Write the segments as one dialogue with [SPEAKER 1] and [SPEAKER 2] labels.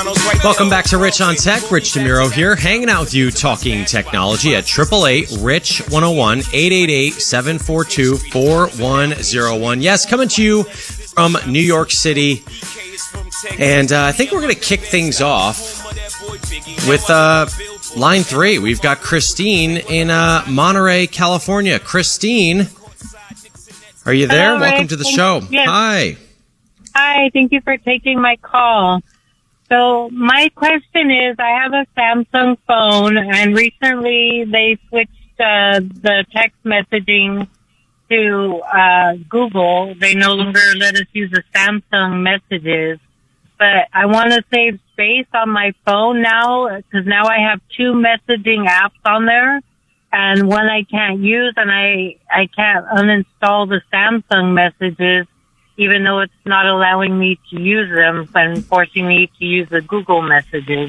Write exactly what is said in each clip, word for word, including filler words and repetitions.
[SPEAKER 1] Welcome back to Rich on Tech. Rich DeMuro here, hanging out with you, talking technology at eight eight eight, RICH one oh one, eight eight eight, seven four two, four one oh one. Yes, coming to you from New York City. And uh, I think we're going to kick things off with uh, line three. We've got Christine in uh, Monterey, California. Christine, are you there?
[SPEAKER 2] Hello,
[SPEAKER 1] Welcome
[SPEAKER 2] Rick.
[SPEAKER 1] to the show.
[SPEAKER 2] Yes.
[SPEAKER 1] Hi.
[SPEAKER 2] Hi, thank you for taking my call. So my question is, I have a Samsung phone, and recently they switched uh, the text messaging to uh, Google. They no longer let us use the Samsung messages. But I want to save space on my phone now, because now I have two messaging apps on there, and one I can't use, and I, I can't uninstall the Samsung messages, even though it's not allowing me to use them and forcing me to use the Google messages.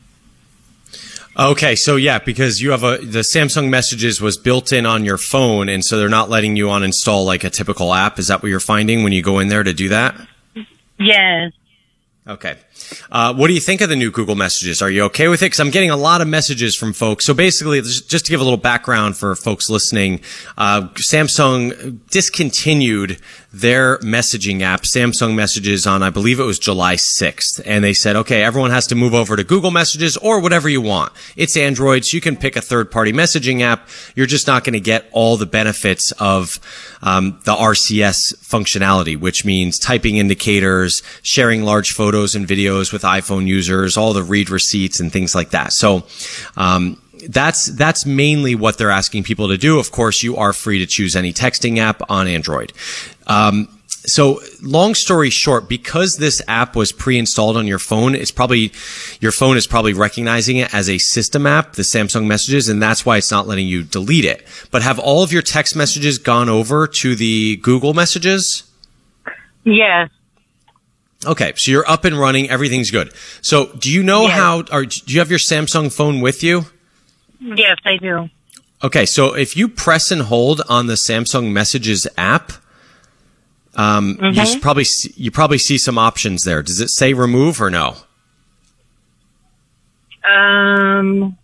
[SPEAKER 1] Okay, so yeah, because you have a the Samsung Messages was built in on your phone, and so they're not letting you uninstall like a typical app. Is that what you're finding when you go in there to do that?
[SPEAKER 2] Yes.
[SPEAKER 1] Okay. Uh, what do you think of the new Google Messages? Are you okay with it? Because I'm getting a lot of messages from folks. So basically, just to give a little background for folks listening, uh, Samsung discontinued their messaging app, Samsung Messages, on, I believe it was July sixth. And they said, okay, everyone has to move over to Google Messages or whatever you want. It's Android, so you can pick a third-party messaging app. You're just not going to get all the benefits of um, the R C S functionality, which means typing indicators, sharing large photos and videos with iPhone users, all the read receipts and things like that. So um That's that's mainly what they're asking people to do. Of course, you are free to choose any texting app on Android. Um, so long story short, because this app was pre-installed on your phone, it's probably your phone is probably recognizing it as a system app, the Samsung Messages, and that's why it's not letting you delete it. But have all of your text messages gone over to the Google Messages?
[SPEAKER 2] Yes.
[SPEAKER 1] Okay, so you're up and running. Everything's good. So do you know
[SPEAKER 2] Yes.
[SPEAKER 1] how, or do you have your Samsung phone with you?
[SPEAKER 2] Yes, I do.
[SPEAKER 1] Okay, so if you press and hold on the Samsung Messages app, um,
[SPEAKER 2] Mm-hmm.
[SPEAKER 1] you s- probably see, you probably see some options there. Does it say remove or no?
[SPEAKER 2] Um,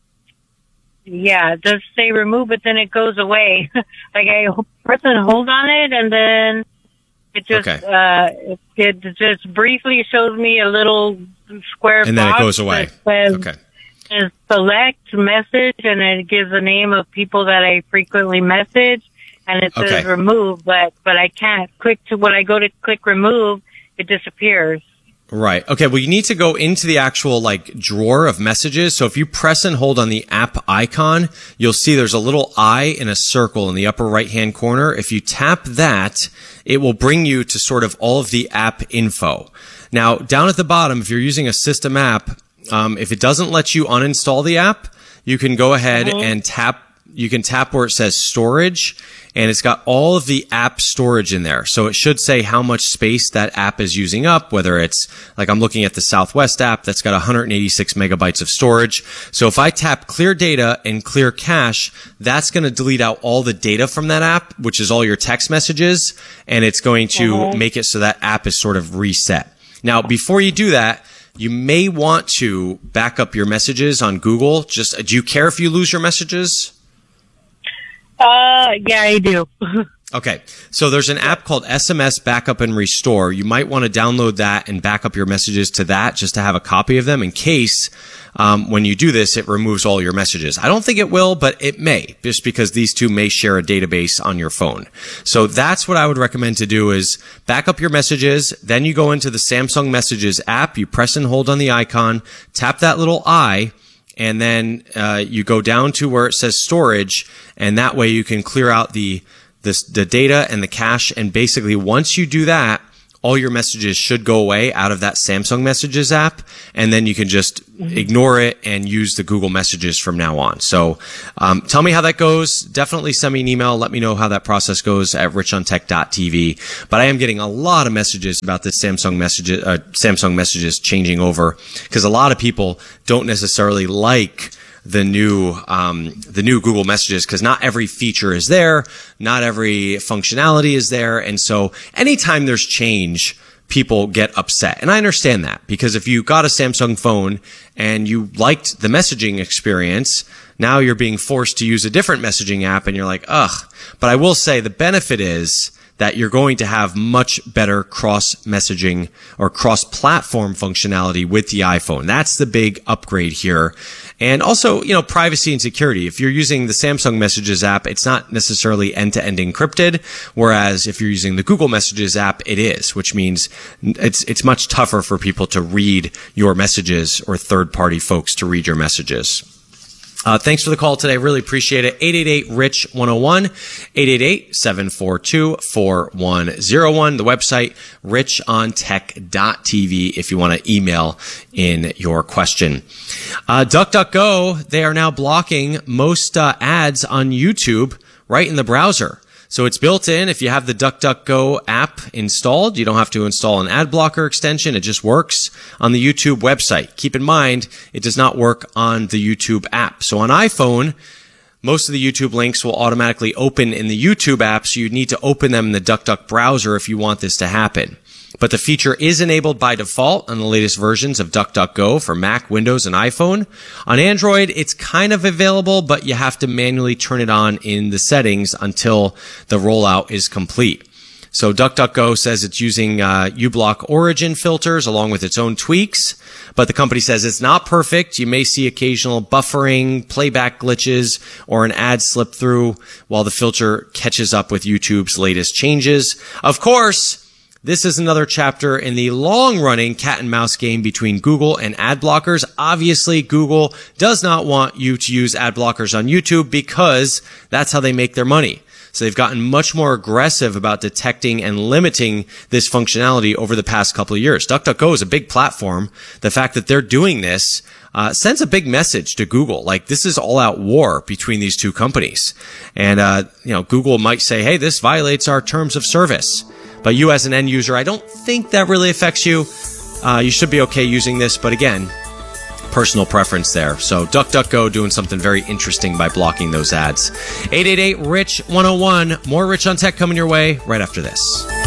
[SPEAKER 2] yeah, it does say remove, but then it goes away. Like I press and hold on it, and then it just
[SPEAKER 1] Okay.
[SPEAKER 2] uh, it, it just briefly shows me a little square
[SPEAKER 1] And then it
[SPEAKER 2] box
[SPEAKER 1] goes away.
[SPEAKER 2] that says,
[SPEAKER 1] Okay.
[SPEAKER 2] says select message, and it gives the name of people that I frequently message, and it says
[SPEAKER 1] Okay.
[SPEAKER 2] remove, but but I can't click to when I go to click remove, it disappears.
[SPEAKER 1] Right. Okay. Well, you need to go into the actual like drawer of messages. So if you press and hold on the app icon, you'll see there's a little eye in a circle in the upper right hand corner. If you tap that, it will bring you to sort of all of the app info. Now, down at the bottom, if you're using a system app, um, if it doesn't let you uninstall the app, you can go ahead
[SPEAKER 2] Mhm.
[SPEAKER 1] and tap. You can tap where it says storage, and it's got all of the app storage in there. So it should say how much space that app is using up, whether it's like I'm looking at the Southwest app that's got one hundred eighty-six megabytes of storage. So if I tap clear data and clear cache, that's going to delete out all the data from that app, which is all your text messages, and it's going to
[SPEAKER 2] Mhm.
[SPEAKER 1] make it so that app is sort of reset. Now, before you do that, you may want to back up your messages on Google. Just, do you care if you lose your messages?
[SPEAKER 2] Uh, yeah, I do.
[SPEAKER 1] Okay, so there's an app called S M S Backup and Restore. You might want to download that and back up your messages to that just to have a copy of them in case um, when you do this, it removes all your messages. I don't think it will, but it may, just because these two may share a database on your phone. So that's what I would recommend to do is back up your messages. Then you go into the Samsung Messages app. You press and hold on the icon, tap that little eye, and then uh, you go down to where it says storage, and that way you can clear out the This, the data and the cache, and basically once you do that, all your messages should go away out of that Samsung Messages app, and then you can just ignore it and use the Google Messages from now on. So um, tell me how that goes. Definitely send me an email. Let me know how that process goes at rich on tech dot t v. But I am getting a lot of messages about this Samsung Messages, uh, Samsung Messages changing over, because a lot of people don't necessarily like the new um, the new Google Messages, because not every feature is there, not every functionality is there, and so anytime there's change, people get upset. And I understand that, because if you got a Samsung phone and you liked the messaging experience, now you're being forced to use a different messaging app and you're like, ugh. But I will say the benefit is that you're going to have much better cross-messaging or cross-platform functionality with the iPhone. That's the big upgrade here. And also, you know, privacy and security. If you're using the Samsung Messages app, it's not necessarily end-to-end encrypted, whereas if you're using the Google Messages app, it is, which means it's it's much tougher for people to read your messages or third-party folks to read your messages. Uh, thanks for the call today. Really appreciate it. eight eight eight, R I C H, one oh one, eight eight eight, seven four two, four one oh one. The website, rich on tech dot t v, if you want to email in your question. Uh, DuckDuckGo, they are now blocking most uh, ads on YouTube right in the browser. So it's built in. If you have the DuckDuckGo app installed, you don't have to install an ad blocker extension. It just works on the YouTube website. Keep in mind, it does not work on the YouTube app. So on iPhone, most of the YouTube links will automatically open in the YouTube app, so you need to open them in the DuckDuck browser if you want this to happen. But the feature is enabled by default on the latest versions of DuckDuckGo for Mac, Windows, and iPhone. On Android, it's kind of available, but you have to manually turn it on in the settings until the rollout is complete. So DuckDuckGo says it's using uh, uBlock Origin filters along with its own tweaks, but the company says it's not perfect. You may see occasional buffering, playback glitches, or an ad slip through while the filter catches up with YouTube's latest changes. Of course, this is another chapter in the long-running cat and mouse game between Google and ad blockers. Obviously, Google does not want you to use ad blockers on YouTube because that's how they make their money. So they've gotten much more aggressive about detecting and limiting this functionality over the past couple of years. DuckDuckGo is a big platform. The fact that they're doing this uh, sends a big message to Google. Like, this is all-out war between these two companies. And, uh, you know, Google might say, hey, this violates our terms of service. But you as an end user, I don't think that really affects you. Uh, you should be okay using this, but again, personal preference there. So DuckDuckGo doing something very interesting by blocking those ads. eight eight eight, R I C H, one oh one. More Rich on Tech coming your way right after this.